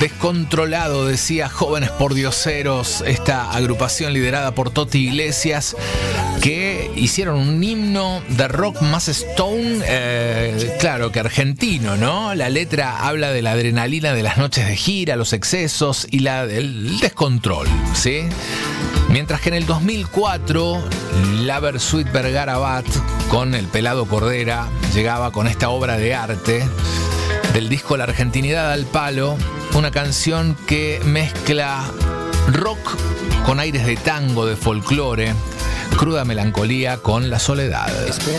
Descontrolado, decía Jóvenes Pordioseros, esta agrupación liderada por Toti Iglesias, que hicieron un himno de rock más stone, claro que argentino, ¿no? La letra habla de la adrenalina de las noches de gira, los excesos y el descontrol, ¿sí? Mientras que en el 2004, la Versuit Vergara Bat, con el Pelado Cordera, llegaba con esta obra de arte del disco La Argentinidad al Palo, una canción que mezcla rock con aires de tango, de folclore, cruda melancolía con la soledad.